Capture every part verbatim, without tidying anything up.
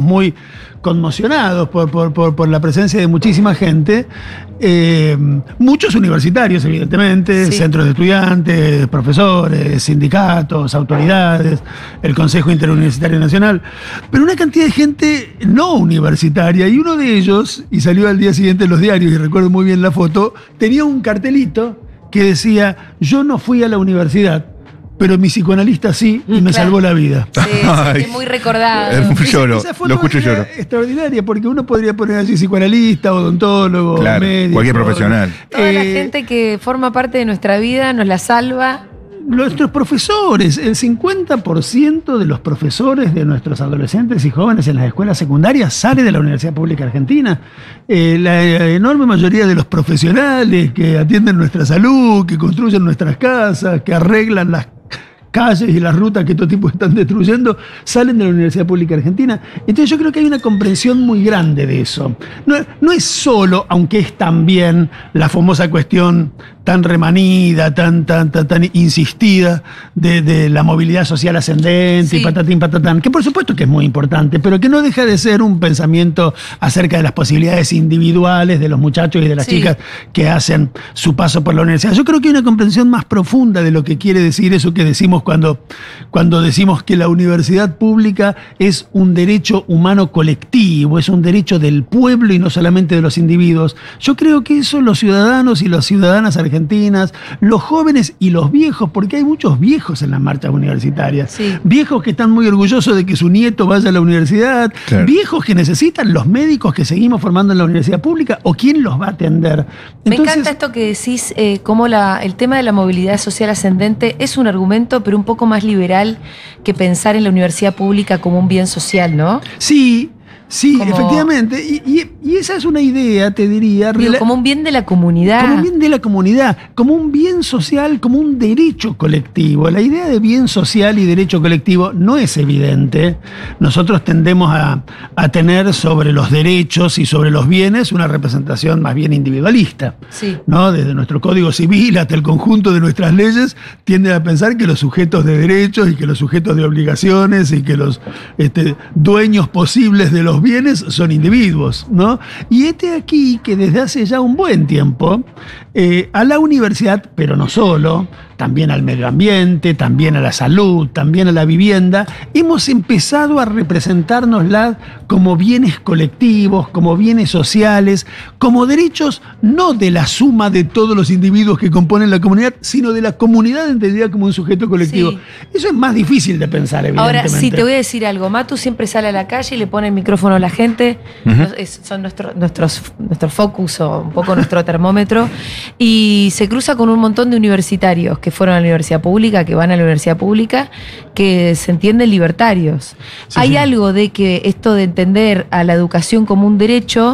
muy conmocionados por, por, por, por la presencia de muchísima gente, eh, muchos universitarios, evidentemente, sí. Centros de estudiantes, profesores, sindicatos, autoridades, el Consejo Interuniversitario Nacional, pero una cantidad de gente no universitaria, y uno de ellos, y salió al día siguiente en los diarios, y recuerdo muy bien la foto, tenía un cartelito que decía: yo no fui a la universidad, pero mi psicoanalista sí, y me claro. salvó la vida. Sí, es muy recordado. Es muy lloro, esa foto lo escucho lloro. Extraordinaria, porque uno podría poner allí psicoanalista, odontólogo, claro, médico. Cualquier profesional. Toda Eh, la gente que forma parte de nuestra vida nos la salva. Nuestros profesores, el cincuenta por ciento de los profesores de nuestros adolescentes y jóvenes en las escuelas secundarias sale de la Universidad Pública Argentina. Eh, la enorme mayoría de los profesionales que atienden nuestra salud, que construyen nuestras casas, que arreglan las calles y las rutas que estos tipos están destruyendo, salen de la Universidad Pública Argentina. Entonces yo creo que hay una comprensión muy grande de eso. No, no es solo, aunque es también la famosa cuestión tan remanida, tan, tan, tan, tan insistida de, de la movilidad social ascendente, sí. y patatín, patatán, que por supuesto que es muy importante, pero que no deja de ser un pensamiento acerca de las posibilidades individuales de los muchachos y de las sí. chicas que hacen su paso por la universidad. Yo creo que hay una comprensión más profunda de lo que quiere decir eso que decimos cuando, cuando decimos que la universidad pública es un derecho humano colectivo, es un derecho del pueblo y no solamente de los individuos. Yo creo que eso los ciudadanos y las ciudadanas argentinas, los jóvenes y los viejos, porque hay muchos viejos en las marchas universitarias, sí. viejos que están muy orgullosos de que su nieto vaya a la universidad, claro. viejos que necesitan los médicos que seguimos formando en la universidad pública, o quién los va a atender. Entonces, me encanta esto que decís, eh, cómo la, el tema de la movilidad social ascendente es un argumento, pero un poco más liberal que pensar en la universidad pública como un bien social, ¿no? Sí, sí, como, efectivamente. Y, y, y esa es una idea, te diría. Digo, como un bien de la comunidad. Como un bien de la comunidad, como un bien social, como un derecho colectivo. La idea de bien social y derecho colectivo no es evidente. Nosotros tendemos a, a tener sobre los derechos y sobre los bienes una representación más bien individualista. Sí. ¿No? Desde nuestro Código Civil hasta el conjunto de nuestras leyes tienden a pensar que los sujetos de derechos y que los sujetos de obligaciones y que los este, dueños posibles de los bienes son individuos, ¿no? Y este aquí que desde hace ya un buen tiempo eh, a la universidad, pero no solo, también al medio ambiente, también a la salud, también a la vivienda, hemos empezado a representárnosla como bienes colectivos, como bienes sociales, como derechos no de la suma de todos los individuos que componen la comunidad, sino de la comunidad entendida como un sujeto colectivo. Sí. Eso es más difícil de pensar, evidentemente. Ahora, sí, te voy a decir algo. Matu siempre sale a la calle y le pone el micrófono a la gente. Uh-huh. es, son nuestro, nuestros, nuestro focus o un poco nuestro termómetro. Y se cruza con un montón de universitarios que fueron a la universidad pública, que van a la universidad pública, que se entienden libertarios. Sí, Hay sí. algo de que esto de entender a la educación como un derecho,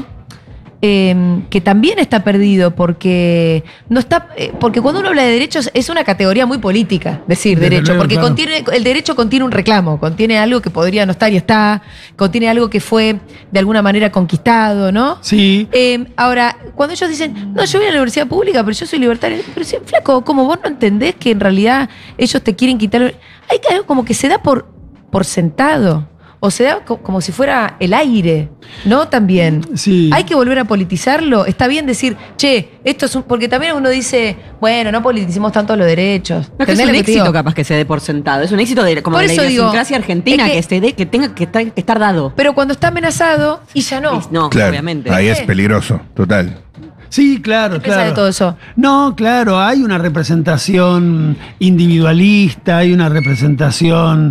eh, que también está perdido, porque no está, eh, porque cuando uno habla de derechos es una categoría muy política, decir Desde derecho, luego, porque claro. contiene, el derecho contiene un reclamo, contiene algo que podría no estar y está, contiene algo que fue de alguna manera conquistado, ¿no? Sí. Eh, ahora, cuando ellos dicen, no, yo voy a la universidad pública, pero yo soy libertario, pero sí, flaco, como vos no entendés que en realidad ellos te quieren quitar, hay que algo como que se da por, por sentado. O se da como si fuera el aire, ¿no? También. Sí. Hay que volver a politizarlo. Está bien decir, che, esto es un... Porque también uno dice, bueno, no politicemos tanto los derechos. No, es que es un éxito capaz que se dé por sentado. Es un éxito de, como de la idiosincrasia argentina, es que, que, se dé, que tenga que estar, que estar dado. Pero cuando está amenazado, y ya no. No, claro, obviamente. Ahí es peligroso, total. Sí, claro, ¿Qué claro. de todo eso? No, claro, hay una representación individualista, hay una representación,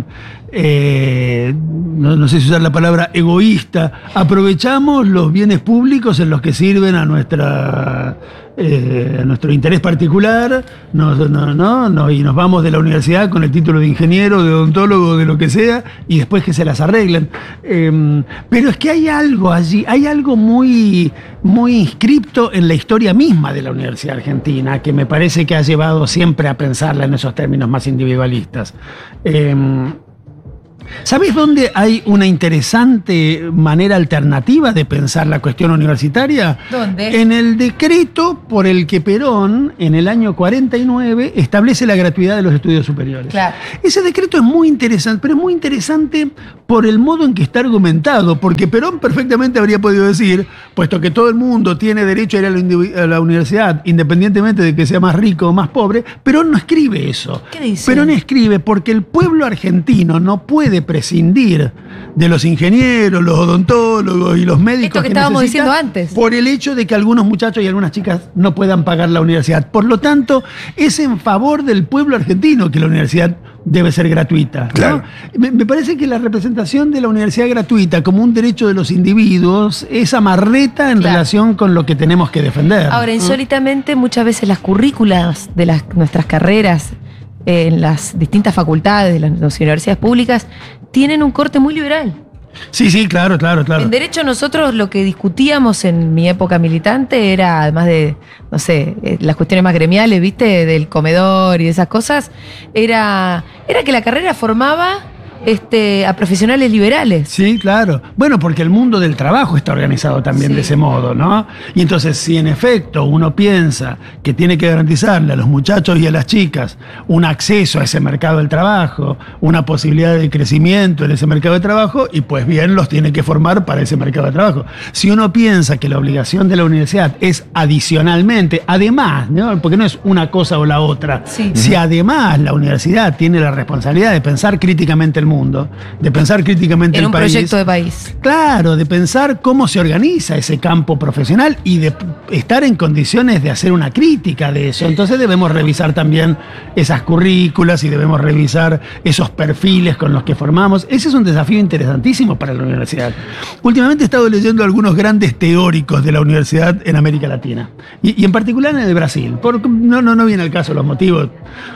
eh, no, no sé si usar la palabra egoísta. Aprovechamos los bienes públicos en los que sirven a nuestra... Eh, a nuestro interés particular, no, no, no, no, y nos vamos de la universidad con el título de ingeniero, de odontólogo, de lo que sea, y después que se las arreglen. Eh, pero es que hay algo allí, hay algo muy, muy inscripto en la historia misma de la Universidad Argentina, que me parece que ha llevado siempre a pensarla en esos términos más individualistas. Eh, ¿Sabés dónde hay una interesante manera alternativa de pensar la cuestión universitaria? ¿Dónde? En el decreto por el que Perón, en el año cuarenta y nueve, establece la gratuidad de los estudios superiores. Claro. Ese decreto es muy interesante, pero es muy interesante por el modo en que está argumentado, porque Perón perfectamente habría podido decir, puesto que todo el mundo tiene derecho a ir a la, indiv- a la universidad, independientemente de que sea más rico o más pobre, Perón no escribe eso. ¿Qué dice? Perón escribe porque el pueblo argentino no puede prescindir de los ingenieros, los odontólogos y los médicos Esto que que estábamos necesita diciendo antes. por el hecho de que algunos muchachos y algunas chicas no puedan pagar la universidad. Por lo tanto, es en favor del pueblo argentino que la universidad debe ser gratuita, ¿no? Claro. Me, me parece que la representación de la universidad gratuita como un derecho de los individuos es amarreta en Claro. relación con lo que tenemos que defender. Ahora, ¿no? insólitamente, muchas veces las currículas de las, nuestras carreras eh, en las distintas facultades de las, las universidades públicas tienen un corte muy liberal. Sí, sí, claro, claro, claro. En derecho nosotros lo que discutíamos en mi época militante era, además de, no sé, eh, las cuestiones más gremiales, ¿viste? Del comedor y esas cosas, era, era que la carrera formaba este, a profesionales liberales. Sí, claro. Bueno, porque el mundo del trabajo está organizado también Sí. de ese modo, ¿no? Y entonces, si en efecto uno piensa que tiene que garantizarle a los muchachos y a las chicas un acceso a ese mercado del trabajo, una posibilidad de crecimiento en ese mercado de trabajo, y pues bien, los tiene que formar para ese mercado de trabajo. Si uno piensa que la obligación de la universidad es adicionalmente, además, ¿no? Porque no es una cosa o la otra, Sí. si además la universidad tiene la responsabilidad de pensar críticamente el mundo, de pensar críticamente En el un país. proyecto de país. Claro, de pensar cómo se organiza ese campo profesional y de p- estar en condiciones de hacer una crítica de eso. Entonces debemos revisar también esas currículas y debemos revisar esos perfiles con los que formamos. Ese es un desafío interesantísimo para la universidad. Últimamente he estado leyendo algunos grandes teóricos de la universidad en América Latina y, y en particular en el de Brasil. Por- no, no, no viene al caso los motivos.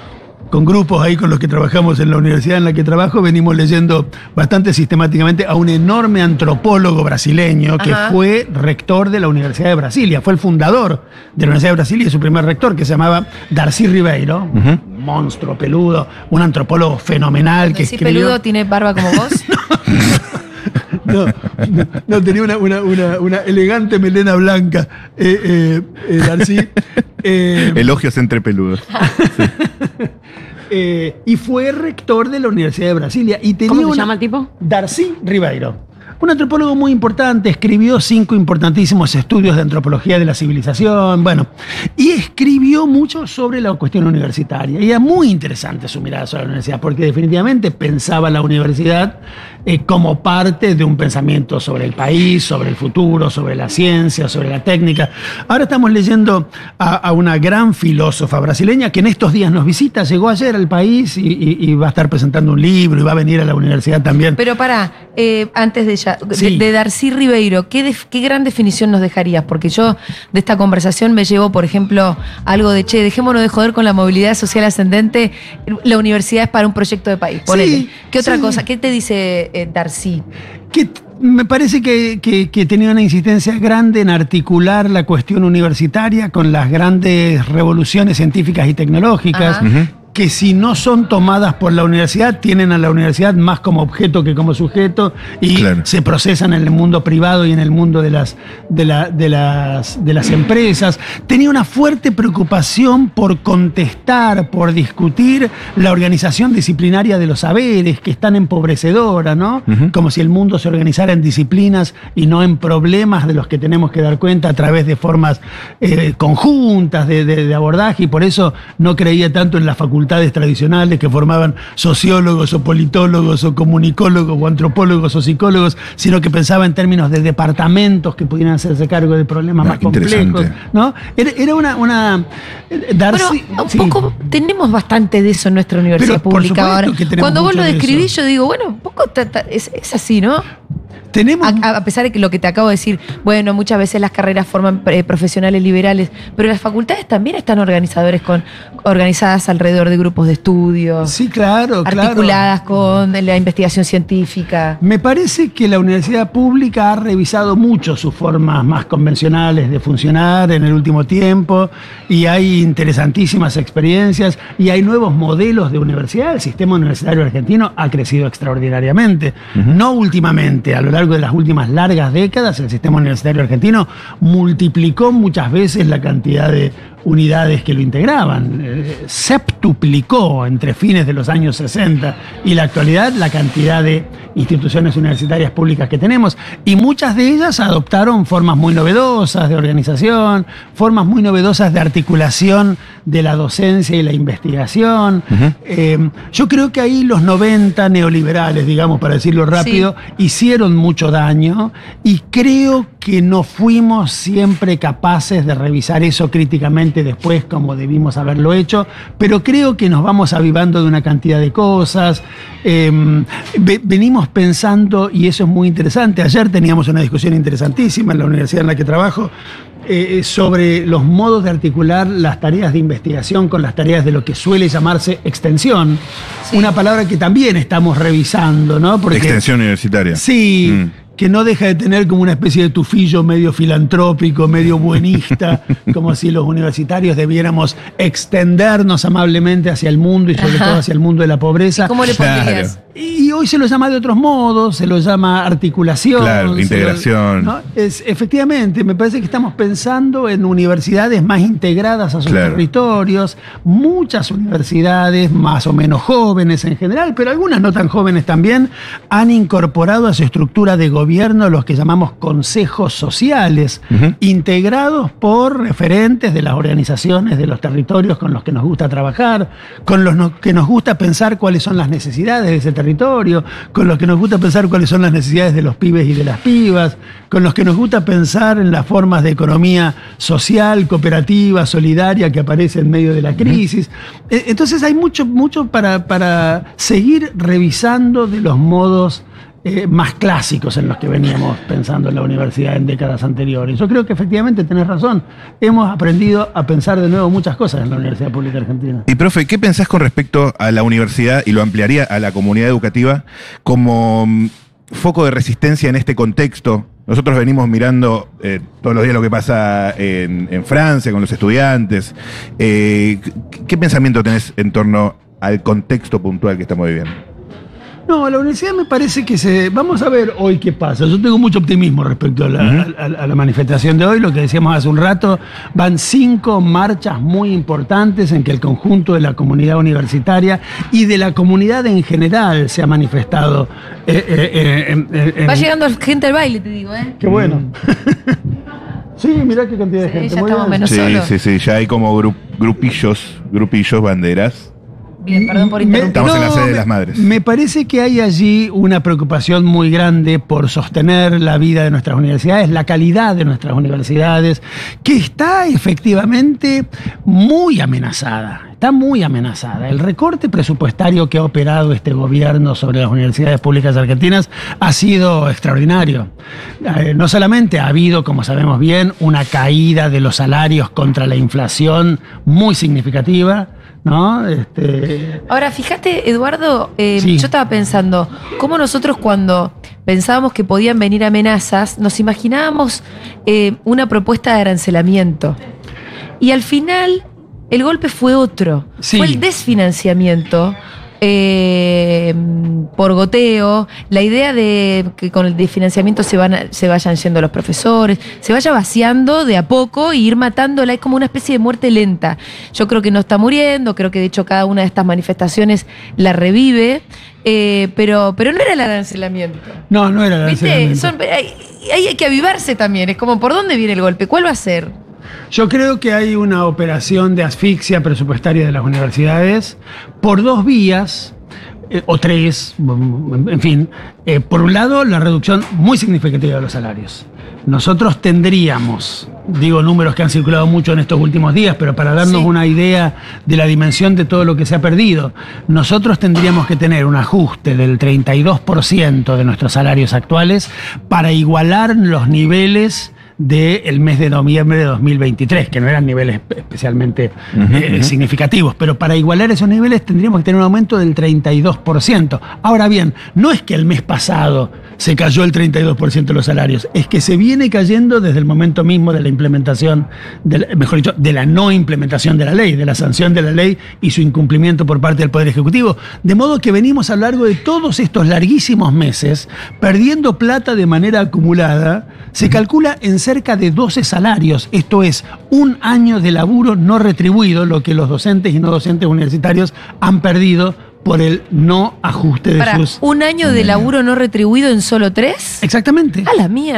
Con grupos ahí con los que trabajamos en la universidad en la que trabajo, venimos leyendo bastante sistemáticamente a un enorme antropólogo brasileño que Ajá. fue rector de la Universidad de Brasilia, fue el fundador de la Universidad de Brasilia y su primer rector, que se llamaba Darcy Ribeiro, un monstruo peludo, un antropólogo fenomenal que Si escribió... peludo tiene barba como vos. No, no, no, tenía una, una, una, una elegante melena blanca, eh, eh, eh, Darcy. Eh, Elogios entre peludos. Eh, y fue rector de la Universidad de Brasilia. Y tenía ¿Cómo se una- llama el tipo? Darcy Ribeiro. Un antropólogo muy importante, escribió cinco importantísimos estudios de antropología de la civilización, bueno, y escribió mucho sobre la cuestión universitaria. Y era muy interesante su mirada sobre la universidad, porque definitivamente pensaba la universidad eh, como parte de un pensamiento sobre el país, sobre el futuro, sobre la ciencia, sobre la técnica. Ahora estamos leyendo a, a una gran filósofa brasileña que en estos días nos visita, llegó ayer al país y, y- y va a estar presentando un libro y va a venir a la universidad también. Pero pará, eh, antes de, ya, de, Sí. de Darcy Ribeiro, ¿qué, def- ¿qué gran definición nos dejarías? Porque yo de esta conversación me llevo, por ejemplo, algo de, che, dejémonos de joder con la movilidad social ascendente, la universidad es para un proyecto de país. Ponele. Sí, ¿Qué otra sí. cosa? ¿Qué te dice eh, Darcy? Que t- me parece que, que- que tenía una insistencia grande en articular la cuestión universitaria con las grandes revoluciones científicas y tecnológicas, Ajá. que si no son tomadas por la universidad, tienen a la universidad más como objeto que como sujeto y Claro. se procesan en el mundo privado y en el mundo de las, de, la- de las, de las empresas. Tenía una fuerte preocupación por contestar, por discutir la organización disciplinaria de los saberes, que es tan empobrecedora, ¿no? Como si el mundo se organizara en disciplinas y no en problemas de los que tenemos que dar cuenta a través de formas eh, conjuntas de, de- de abordaje, y por eso no creía tanto en las facultades tradicionales que formaban sociólogos o politólogos o comunicólogos o antropólogos o psicólogos, sino que pensaba en términos de departamentos que pudieran hacerse cargo de problemas Ah, más qué interesante. complejos, ¿no? Era, era una, una Darcy, Bueno, un sí. poco tenemos bastante de eso en nuestra universidad Pero, por pública supuesto ahora. que tenemos Cuando vos mucho lo de describís, eso. yo digo, bueno, un poco ta- ta- es, es así, ¿no? Tenemos A, a pesar de que lo que te acabo de decir, bueno, muchas veces las carreras forman eh, profesionales liberales, pero las facultades también están organizadores con, organizadas alrededor de grupos de estudio. Sí, claro, articuladas claro. con la investigación científica. Me parece que la universidad pública ha revisado mucho sus formas más convencionales de funcionar en el último tiempo y hay interesantísimas experiencias y hay nuevos modelos de universidad. El sistema universitario argentino ha crecido extraordinariamente. Uh-huh. No últimamente, a lo largo de las últimas largas décadas, el sistema universitario argentino multiplicó muchas veces la cantidad de unidades que lo integraban. Eh, septuplicó entre fines de los años sesenta y la actualidad la cantidad de instituciones universitarias públicas que tenemos, y muchas de ellas adoptaron formas muy novedosas de organización, formas muy novedosas de articulación de la docencia y la investigación. Uh-huh. Eh, yo creo que ahí los noventa neoliberales, digamos, para decirlo rápido, sí. hicieron mucho daño, y creo que no fuimos siempre capaces de revisar eso críticamente después como debimos haberlo hecho, pero creo que nos vamos avivando de una cantidad de cosas. Eh, venimos pensando, y eso es muy interesante, ayer teníamos una discusión interesantísima en la universidad en la que trabajo, eh, sobre los modos de articular las tareas de investigación con las tareas de lo que suele llamarse extensión, sí. una palabra que también estamos revisando, ¿no? Porque, extensión universitaria. Sí. Mm. que no deja de tener como una especie de tufillo medio filantrópico, medio buenista, como si los universitarios debiéramos extendernos amablemente hacia el mundo y sobre Ajá. todo hacia el mundo de la pobreza. ¿Cómo le pondrías? Claro. Y hoy se lo llama de otros modos, se lo llama articulación. Claro, integración. Lo, ¿no? es, efectivamente, me parece que estamos pensando en universidades más integradas a sus claro. territorios, muchas universidades más o menos jóvenes en general, pero algunas no tan jóvenes también, han incorporado a su estructura de gobierno los que llamamos consejos sociales, uh-huh. integrados por referentes de las organizaciones de los territorios con los que nos gusta trabajar, con los no, que nos gusta pensar cuáles son las necesidades de ese territorio, con los que nos gusta pensar cuáles son las necesidades de los pibes y de las pibas, con los que nos gusta pensar en las formas de economía social, cooperativa, solidaria que aparece en medio de la crisis. Uh-huh. Entonces hay mucho, mucho para, para seguir revisando de los modos Eh, más clásicos en los que veníamos pensando en la universidad en décadas anteriores. Yo creo que efectivamente tenés razón. Hemos aprendido a pensar de nuevo muchas cosas en la Universidad Pública Argentina. Y profe, ¿qué pensás con respecto a la universidad, y lo ampliaría a la comunidad educativa, como um, foco de resistencia en este contexto? Nosotros venimos mirando eh, todos los días lo que pasa en, en Francia con los estudiantes. Eh, ¿Qué pensamiento tenés en torno al contexto puntual que estamos viviendo? No, la universidad me parece que se... Vamos a ver hoy qué pasa. Yo tengo mucho optimismo respecto a la, uh-huh. a, a la manifestación de hoy. Lo que decíamos hace un rato, van cinco marchas muy importantes en que el conjunto de la comunidad universitaria y de la comunidad en general se ha manifestado. Eh, eh, eh, eh, eh, Va llegando gente al baile, te digo, ¿eh? Qué bueno. Sí, mirá qué cantidad de sí, gente. Ya estamos menos sí, solos. sí, sí, ya hay como gru- grupillos, grupillos, banderas. Bien, perdón por interrumpir. Estamos no, en la sede me, de las madres. Me parece que hay allí una preocupación muy grande por sostener la vida de nuestras universidades, la calidad de nuestras universidades, que está efectivamente muy amenazada. Está muy amenazada. El recorte presupuestario que ha operado este gobierno sobre las universidades públicas argentinas ha sido extraordinario. Eh, no solamente ha habido, como sabemos bien, una caída de los salarios contra la inflación muy significativa, ¿no? Este... Ahora, fíjate, Eduardo, eh, sí. yo estaba pensando, cómo nosotros cuando pensábamos que podían venir amenazas, nos imaginábamos eh, una propuesta de arancelamiento. Y al final, el golpe fue otro. Sí. Fue el desfinanciamiento. Eh, por goteo, la idea de que con el desfinanciamiento se, van a, se vayan yendo los profesores, se vaya vaciando de a poco y ir matándola, es como una especie de muerte lenta. Yo creo que no está muriendo, creo que de hecho cada una de estas manifestaciones la revive, eh, pero, pero no era el arancelamiento. No, no era el arancelamiento. ¿Viste? Son, hay, hay que avivarse también, es como ¿por dónde viene el golpe? ¿Cuál va a ser? Yo creo que hay una operación de asfixia presupuestaria de las universidades por dos vías, eh, o tres, en fin. Eh, por un lado, la reducción muy significativa de los salarios. Nosotros tendríamos, digo números que han circulado mucho en estos últimos días, pero para darnos sí. una idea de la dimensión de todo lo que se ha perdido, nosotros tendríamos que tener un ajuste del treinta y dos por ciento de nuestros salarios actuales para igualar los niveles del mes de noviembre de dos mil veintitrés, que no eran niveles especialmente uh-huh, eh, uh-huh. significativos, pero para igualar esos niveles tendríamos que tener un aumento del treinta y dos por ciento. Ahora bien, no es que el mes pasado se cayó el treinta y dos por ciento de los salarios, es que se viene cayendo desde el momento mismo de la implementación, de, mejor dicho, de la no implementación de la ley, de la sanción de la ley y su incumplimiento por parte del Poder Ejecutivo. De modo que venimos a lo largo de todos estos larguísimos meses perdiendo plata de manera acumulada. Se calcula en cerca de doce salarios, esto es, un año de laburo no retribuido, lo que los docentes y no docentes universitarios han perdido por el no ajuste de Para, sus... ¿un año de laburo no retribuido en solo tres? Exactamente. A la mierda.